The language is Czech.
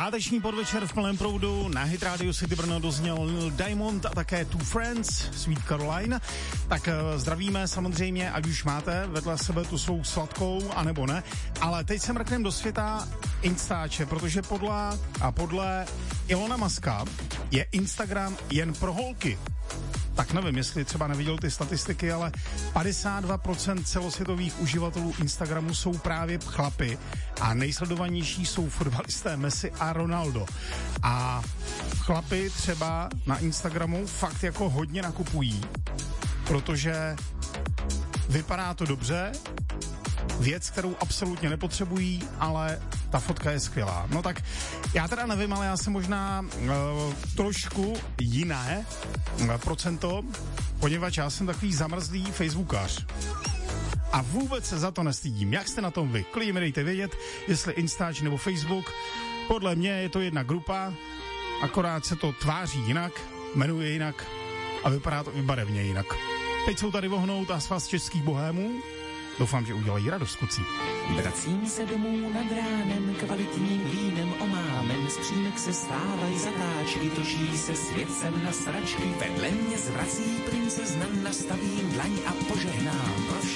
Páteční podvečer v plném proudu, na Hit Radio City Brno dozněl Neil Diamond a také Two Friends, Sweet Caroline. Tak zdravíme samozřejmě, ať už máte vedle sebe tu svou sladkou, anebo ne. Ale teď se mrknem do světa Instače, protože podle Elona Muska je Instagram jen pro holky. Tak nevím, jestli třeba neviděl ty statistiky, ale 52% celosvětových uživatelů Instagramu jsou právě chlapy a nejsledovanější jsou fotbalisté Messi a Ronaldo. A chlapy třeba na Instagramu fakt jako hodně nakupují, protože vypadá to dobře, věc, kterou absolutně nepotřebují, ale ta fotka je skvělá. No tak já teda nevím, ale já jsem možná trošku jiné procento, poněvadž já jsem takový zamrzlý facebookář. A vůbec se za to nestydím. Jak jste na tom vy? Klidně mi dejte vědět, jestli Instač nebo Facebook. Podle mě je to jedna grupa, akorát se to tváří jinak, jmenuje jinak a vypadá to i barevně jinak. Teď jsou tady vohnout a svaz českých bohémů. Doufám, že udělají radost, kucí. Vracím se domů nad ránem, kvalitním vínem omámen, z přímek se stávají zatáčky, točí se světcem na sračky, vedle mě zvrací princezna, nastavím dlaň a požehnám pro všechny